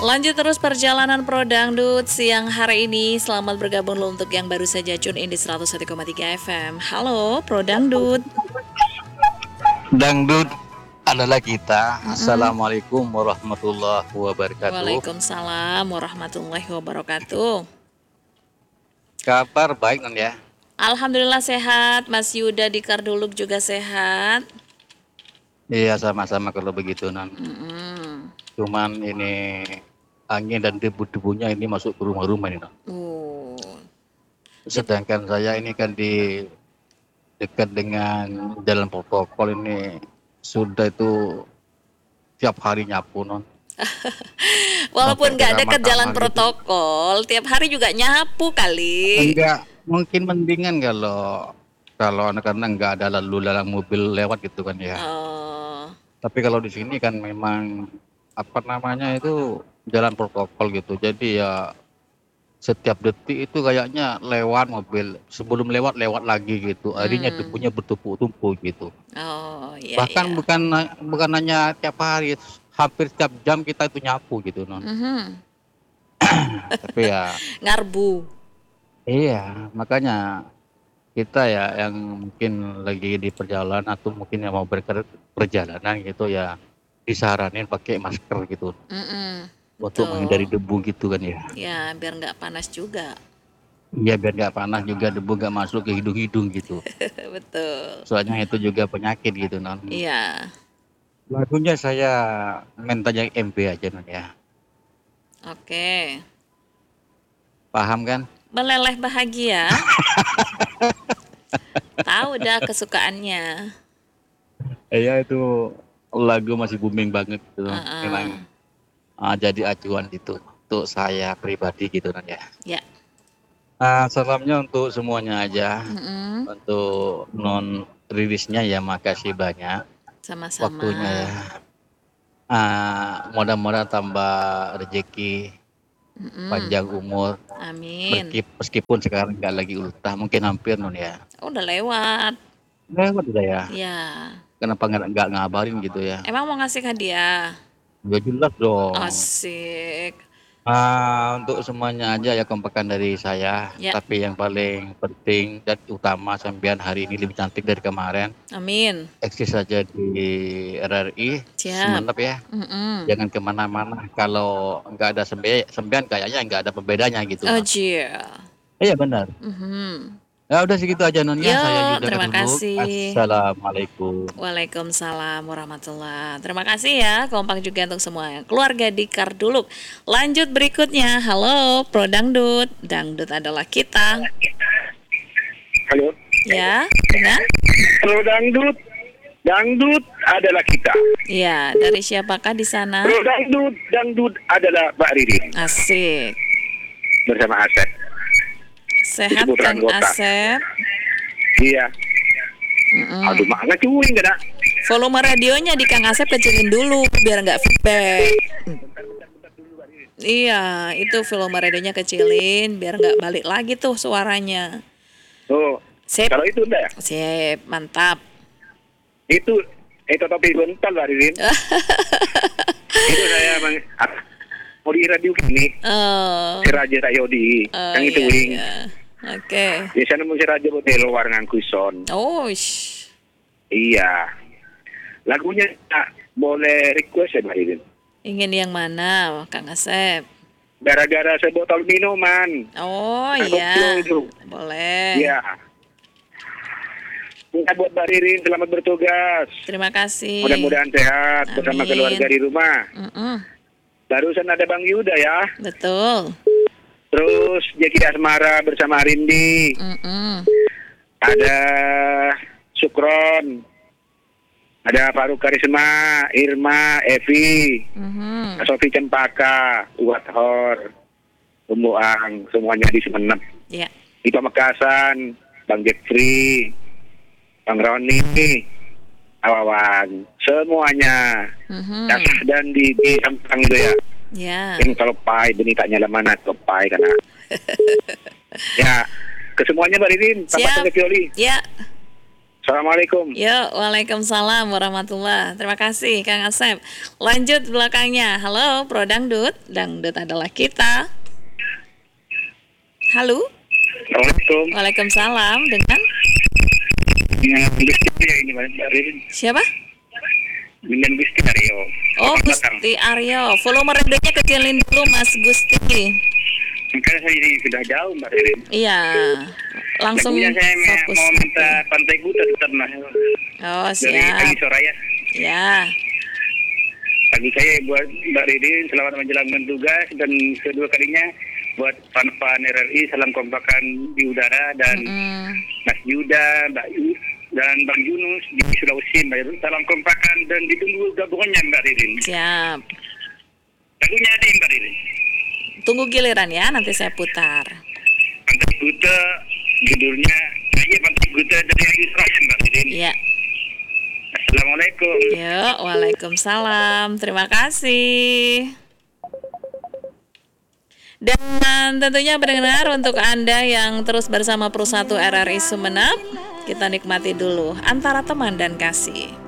Lanjut terus perjalanan Pro Dangdut siang hari ini. Selamat bergabung lo untuk yang baru saja tune in di 101,3 FM. Halo Pro Dangdut. Dangdut adalah kita. Mm-mm. Assalamualaikum warahmatullahi wabarakatuh. Waalaikumsalam warahmatullahi wabarakatuh. Kabar baik non ya? Alhamdulillah sehat. Mas Yuda di Karduluk juga sehat. Iya sama-sama kalau begitu non. Mm-mm. Cuman ini angin dan debu-debunya ini masuk ke rumah-rumah ini non. Uh, Sedangkan saya ini kan di dekat dengan jalan protokol ini sudah itu tiap hari nyapu non. Walaupun Sampai ke nggak dekat jalan kamar-kamar gitu. protokol, tiap hari juga nyapu kali. Enggak, mungkin mendingan kalau anak-anak nggak ada lalu lalang mobil lewat gitu kan ya. Oh, Tapi kalau di sini kan memang apa namanya itu jalan protokol gitu. Jadi ya setiap detik itu kayaknya lewat mobil. Sebelum lewat lagi gitu. Akhirnya debunya bertumpuk-tumpuk gitu. oh, iya Bahkan iya. bukan hanya tiap hari, hampir setiap jam kita itu nyapu gitu non. Mhm. Tapi ya Ngarbu. iya makanya kita ya yang mungkin lagi di perjalanan atau mungkin yang mau perjalanan gitu ya disaranin pakai masker gitu Mm-mm. untuk menghindari Betul. debu gitu kan ya. Ya, biar nggak panas juga. Ya biar nggak panas juga debu nggak masuk ke hidung-hidung gitu. Betul. Soalnya itu juga penyakit gitu non. Iya. Lagunya saya minta yang MB aja non ya. Oke. Paham kan? Meleleh bahagia. Tahu dah kesukaannya. Iya itu lagu masih booming banget gitu. Heeh. Memang jadi acuan gitu untuk saya pribadi gitu non ya. Ya. Salamnya untuk semuanya aja. Mm-mm. Untuk non rilisnya ya makasih banyak Sama-sama. waktunya ya. Mudah-mudahan tambah rezeki, Mm-mm. panjang umur. Amin. Meskipun sekarang nggak lagi ultah, mungkin hampir non ya. Oh, udah lewat. Lewat udah ya. Ya. Kenapa nggak ngabarin gitu ya? Emang mau ngasih hadiah? Ya jelas dong. Asik. Untuk semuanya aja ya kompakan dari saya. Ya. Tapi yang paling penting dan utama sampean hari ini lebih cantik dari kemarin. Amin. Eksis saja di RRI Siap. Semenep ya. Mm-mm. Jangan kemana-mana. Kalau nggak ada sembian kayaknya nggak ada pembedanya gitu Oh, non. iya. Iya benar. Mhm. Ya udah segitu aja non ya. Saya Yuk, Yuda terima Keduluk. kasih. Assalamualaikum. Waalaikumsalam warahmatullah. Terima kasih ya, kompak juga untuk semua keluarga di Karduluk. Lanjut berikutnya. Halo, Pro Dangdut. Dangdut adalah kita. Halo. Ya, dengan? Halo dangdut. Dangdut adalah kita. Ya, dari siapakah di sana? Halo dangdut. Dangdut adalah Mbak Ririn Asik. bersama Asep. Sehat Disebut Kang anggota. Asep. Iya. Aduh, mak ngecuing kena. Volume radionya di Kang Asep kecilin dulu biar nggak feedback. Iya, itu volume radionya kecilin biar nggak balik lagi tuh suaranya. Oh, Sip, kalau itu enggak ya? sip, mantap. Itu topi bental Mbak Ririn. Itu saya mau di radio gini. Oh, Si Raja Rayodi. oh Yang itu iya, wing. iya. Oke. Biasanya mau si Raja Bote luar ngangku son. Oh, Iya. Lagunya boleh request ya Mbak Ririn. ingin yang mana, Kang Asep? Gara-gara sebotol minuman. Oh Aku iya, flow itu. boleh. Iya. Minta buat Mbak Ririn selamat bertugas. Terima kasih. Mudah-mudahan sehat bersama Amin. keluarga di rumah. Mm-mm, Barusan ada Bang Yuda ya. betul. Terus Jeki Asmara bersama Rindi. Mm-mm. Ada Sukron. Ada Faruk Karisma, Irma, Evi, Mhm. Sofi Cempaka, Uwat Hor, Umbuang, semuanya di Semenep. Ya. Di Pamekasan, Bang Jeffrey, Bang Roni, Awawan, semuanya. Mhm. Dan di Sampang itu ya. Ya. Ini kalau pai, Beni tak nyala mana ke pai karena. Ya, kesemuanya Mbak Ririn, Siap. Bapak Violi. Ya. Assalamualaikum. Yuk, waalaikumsalam warahmatullah. Terima kasih Kang Asep. Lanjut belakangnya. Halo, Pro Dangdut. Dangdut adalah kita. Halo. Assalamualaikum. Waalaikumsalam. Dengan Dengan Gusti ya ini Mbak Ririn. siapa? Dengan Gusti Aryo. Oh, Batang. Gusti Aryo. Volume redenya kecilin dulu Mas Gusti. Makanya saya ini sudah jauh Mbak Ririn. Iya. Langsung Lagunya saya fokus. mau minta Pantai Kuta Ternah Oh, dari siap. Adi Soraya. Ya. Lagu saya buat Mbak Ririn, selamat menjalankan tugas, dan kedua kalinya buat fan-fan RRI, salam kompakan di udara, dan Mm-mm. Mas Yuda, Mbak Yu, dan Bang Yunus di Sulawesi, Mbak Ririn. Salam kompakan dan ditunggu gabungannya Mbak Ririn. Siap. Lagunya ada Mbak Ririn. Tunggu giliran ya, nanti saya putar. Pantai Kuta, judulnya kayaknya Pantai Kuta dari Adi Soraya Mbak Ririn. Iya. Assalamualaikum. Yuk, waalaikumsalam. Terima kasih. Dan tentunya pendengar, untuk Anda yang terus bersama Pro 1 RRI Sumeneb, kita nikmati dulu Antara Teman dan Kasih.